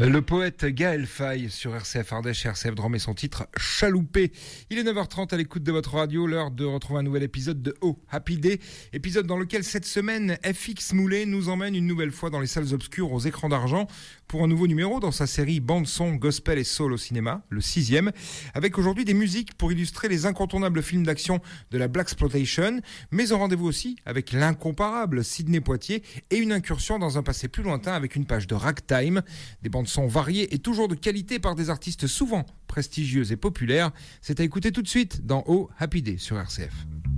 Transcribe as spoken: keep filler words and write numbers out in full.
Le poète Gaël Faye sur R C F Ardèche et R C F Drôme et son titre Chaloupé. Il est neuf heures trente à l'écoute de votre radio, l'heure de retrouver un nouvel épisode de Oh Happy Day, épisode dans lequel cette semaine F X Moulet nous emmène une nouvelle fois dans les salles obscures aux écrans d'argent pour un nouveau numéro dans sa série bande-son, gospel et soul au cinéma, le sixième, avec aujourd'hui des musiques pour illustrer les incontournables films d'action de la Blaxploitation, mais en rendez-vous aussi avec l'incomparable Sidney Poitier et une incursion dans un passé plus lointain avec une page de ragtime, des bandes-sons variées et toujours de qualité par des artistes souvent prestigieux et populaires. C'est à écouter tout de suite dans Oh Happy Day sur R C F.